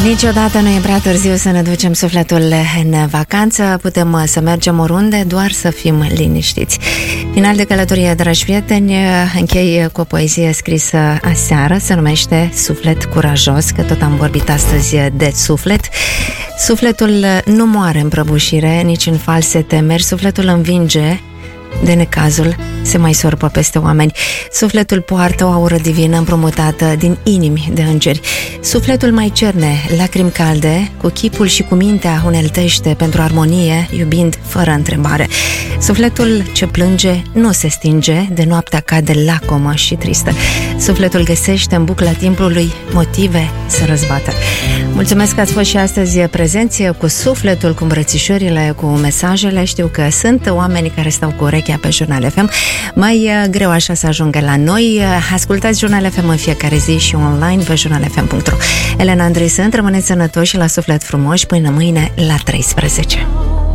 Niciodată nu e prea târziu să ne ducem sufletul în vacanță. Putem să mergem oriunde, doar să fim liniștiți. Final de călătorie, dragi prieteni, închei cu o poezie scrisă aseară. Se numește Suflet curajos, că tot am vorbit astăzi de suflet. Sufletul nu moare în prăbușire, nici în false temeri. Sufletul învinge de necazul, se mai sorpă peste oameni. Sufletul poartă o aură divină împrumutată din inimi de îngeri. Sufletul mai cerne lacrimi calde, cu chipul și cu mintea uneltește pentru armonie, iubind fără întrebare. Sufletul ce plânge nu se stinge, de noaptea cade lacomă și tristă. Sufletul găsește în bucla timpului motive să răzbată. Mulțumesc că ați fost și astăzi prezenți cu sufletul, cu îmbrățișările, cu mesajele. Știu că sunt oameni care stau cu urechea pe Jurnal FM. Mai greu așa să ajungă la noi. Ascultați Jurnal FM în fiecare zi și online pe jurnalfm.ro. Elena Andrei sunt, rămâneți sănătoși și la suflet frumoși până mâine la 13.